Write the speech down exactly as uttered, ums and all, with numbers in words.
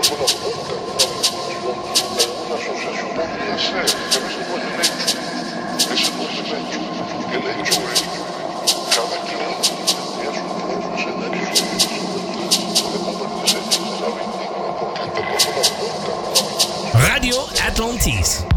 alguna junta, alguna asociación podría ser, pero ese no es el hecho. Ese no es el hecho. El hecho es cada quien tenía su propio escenario de puede convertirse en esa víctima porque esto no es una junta. Radio Atlantis.